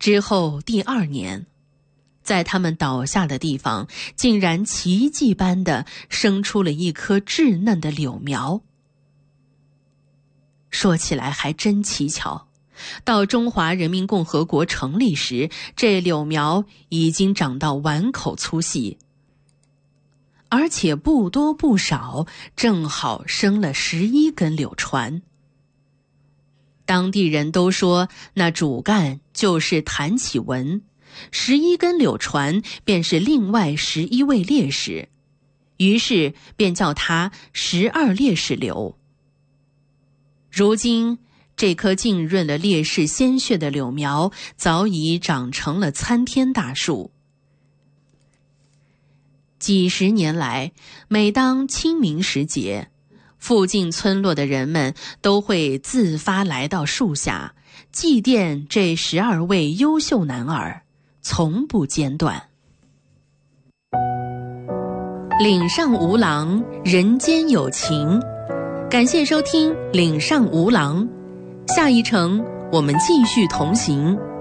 之后第2年，在他们倒下的地方，竟然奇迹般地生出了一棵稚嫩的柳苗。说起来还真蹊跷，到中华人民共和国成立时，这柳苗已经长到碗口粗细，而且不多不少，正好生了11根柳船。当地人都说那主干就是谭启文，11根柳船便是另外11位烈士，于是便叫他12烈士柳。如今这棵浸润了烈士鲜血的柳苗早已长成了参天大树。几十年来，每当清明时节，附近村落的人们都会自发来到树下，祭奠这12位优秀男儿，从不间断。岭上无郎，人间有情。感谢收听岭上无郎，下一程我们继续同行。